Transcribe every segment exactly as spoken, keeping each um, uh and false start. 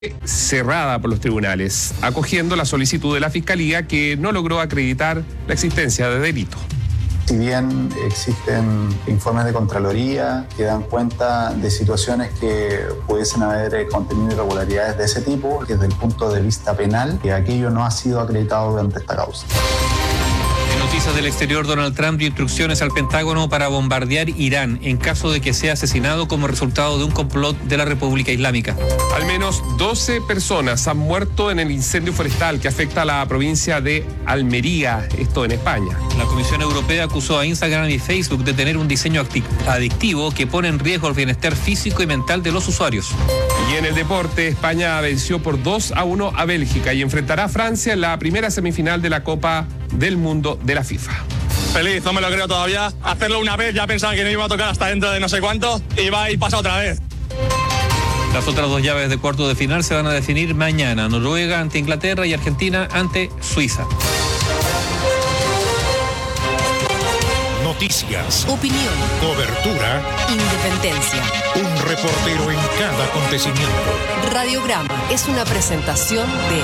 cerrada por los tribunales, acogiendo la solicitud de la Fiscalía, que no logró acreditar la existencia de delito. Si bien existen informes de Contraloría que dan cuenta de situaciones que pudiesen haber contenido irregularidades de ese tipo, que desde el punto de vista penal, que aquello no ha sido acreditado durante esta causa. En noticias del exterior, Donald Trump dio instrucciones al Pentágono para bombardear Irán en caso de que sea asesinado como resultado de un complot de la República Islámica. Al menos doce personas han muerto en el incendio forestal que afecta a la provincia de Almería, esto en España. La Comisión Europea acusó a Instagram y Facebook de tener un diseño adictivo que pone en riesgo el bienestar físico y mental de los usuarios. Y en el deporte, España venció por dos a uno a Bélgica y enfrentará a Francia en la primera semifinal de la Copa del Mundo de la FIFA. Feliz, no me lo creo todavía. Hacerlo una vez, ya pensaba que no iba a tocar hasta dentro de no sé cuánto y va a ir pasado otra vez. Las otras dos llaves de cuarto de final se van a definir mañana. Noruega ante Inglaterra y Argentina ante Suiza. Noticias, opinión, cobertura, independencia. Un reportero en cada acontecimiento. Radiograma es una presentación de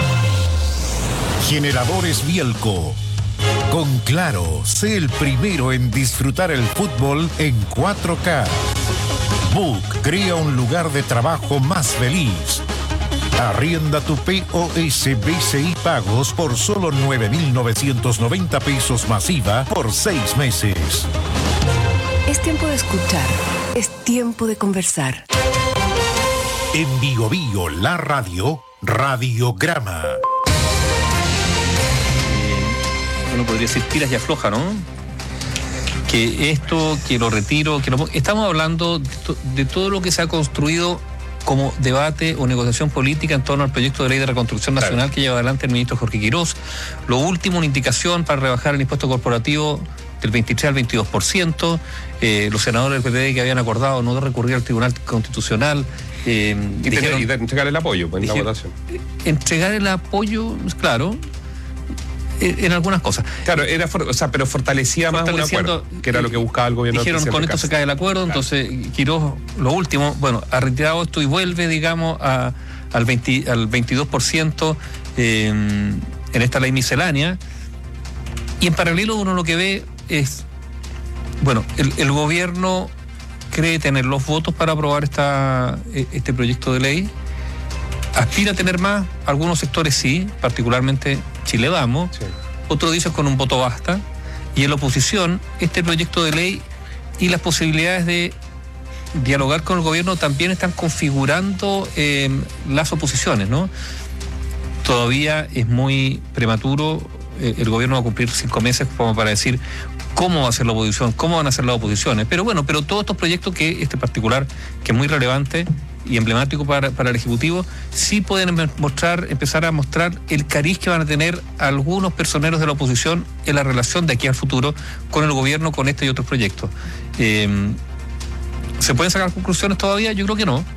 Generadores Bielco. Con Claro, sé el primero en disfrutar el fútbol en cuatro K. Book crea un lugar de trabajo más feliz. Arrienda tu P O S B C I pagos por solo nueve mil novecientos noventa pesos masiva por seis meses. Es tiempo de escuchar, es tiempo de conversar. En Bio Bio, la radio, Radiograma. Uno podría decir tiras y afloja, ¿no? Que esto, que lo retiro, que lo... Estamos hablando de, to... de todo lo que se ha construido como debate o negociación política en torno al proyecto de ley de reconstrucción nacional, claro, que lleva adelante el ministro Jorge Quirós. Lo último, una indicación para rebajar el impuesto corporativo del veintitrés al veintidós por ciento. Eh, los senadores del P P D que habían acordado no recurrir al Tribunal Constitucional. Eh, y, dijeron, tener, y de entregar el apoyo pues, en dijeron, la votación. Entregar el apoyo, claro, en algunas cosas. Claro, era for, o sea, pero fortalecía más un acuerdo, que era lo que buscaba el gobierno. Dijeron, con esto se cae el acuerdo, claro. Entonces Quirós, lo último, bueno, ha retirado esto y vuelve, digamos, a, al, veinte, al veintidós por ciento eh, en esta ley miscelánea. Y en paralelo uno lo que ve es, bueno, el, el gobierno cree tener los votos para aprobar esta, este proyecto de ley. Aspira a tener más, algunos sectores sí, particularmente Chile Vamos, sí. Otros dicen con un voto basta, y en la oposición este proyecto de ley y las posibilidades de dialogar con el gobierno también están configurando eh, las oposiciones, ¿no? Todavía es muy prematuro, eh, el gobierno va a cumplir cinco meses como para decir cómo va a ser la oposición, cómo van a ser las oposiciones, pero bueno, pero todos estos proyectos, que este particular, que es muy relevante y emblemático para, para el Ejecutivo, sí pueden mostrar, empezar a mostrar el cariz que van a tener algunos personeros de la oposición en la relación de aquí al futuro con el gobierno, con este y otros proyectos. Eh, ¿Se pueden sacar conclusiones todavía? Yo creo que no.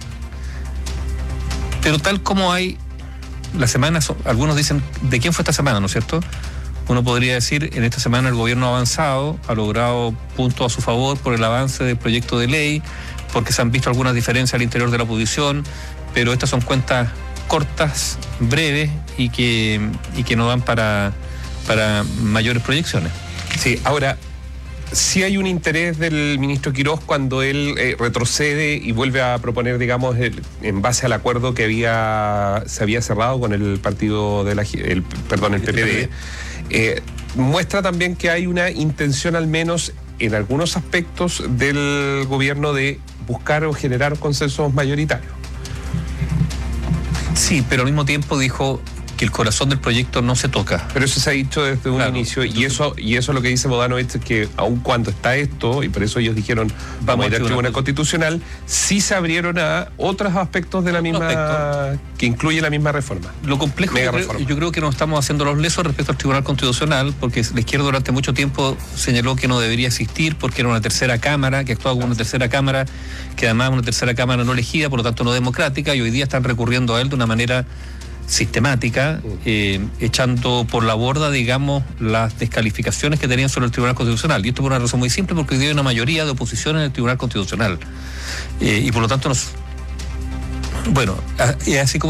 Pero tal como hay la semana, algunos dicen, ¿de quién fue esta semana, no es cierto? Uno podría decir, en esta semana el gobierno ha avanzado, ha logrado puntos a su favor por el avance del proyecto de ley, porque se han visto algunas diferencias al interior de la oposición, pero estas son cuentas cortas, breves y que, y que no dan para, para mayores proyecciones. Sí, ahora, sí hay un interés del ministro Quirós cuando él eh, retrocede y vuelve a proponer, digamos, el, en base al acuerdo que había se había cerrado con el partido de la, el, perdón, el P P D. Eh, muestra también que hay una intención, al menos en algunos aspectos del gobierno, de buscar o generar consensos mayoritarios. Sí, pero al mismo tiempo dijo que el corazón del proyecto no se toca. Pero eso se ha dicho desde un claro, inicio, y eso y eso lo que dice Bodanovich es que aun cuando está esto, y por eso ellos dijeron vamos a ir al Tribunal Constitucional, sí se abrieron a otros aspectos de la misma, aspecto. que incluye la misma reforma. Lo complejo, yo creo, yo creo que nos estamos haciendo los lesos respecto al Tribunal Constitucional, porque la izquierda durante mucho tiempo señaló que no debería existir porque era una tercera cámara, que actuaba como una tercera cámara, que además una tercera cámara no elegida, por lo tanto no democrática, y hoy día están recurriendo a él de una manera sistemática, eh, echando por la borda, digamos, las descalificaciones que tenían sobre el Tribunal Constitucional. Y esto por una razón muy simple, porque hoy día hay una mayoría de oposición en el Tribunal Constitucional. Eh, y por lo tanto nos, Bueno, y así como